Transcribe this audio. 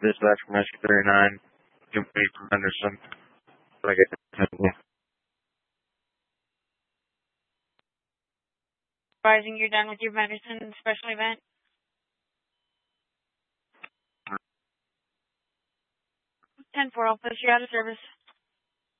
Dispatch from Rescue 39. Give me from Henderson. Advising you're done with your medicine special event. 10-4, I'll place you out of service.